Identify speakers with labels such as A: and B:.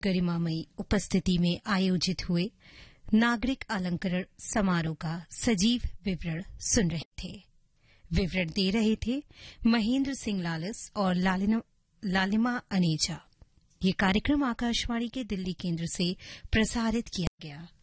A: गरिमामयी उपस्थिति में आयोजित हुए नागरिक अलंकरण समारोह का सजीव विवरण सुन रहे थे। विवरण दे रहे थे महेंद्र सिंह लालस और लालिमा अनेजा। ये कार्यक्रम आकाशवाणी के दिल्ली केंद्र से प्रसारित किया गया।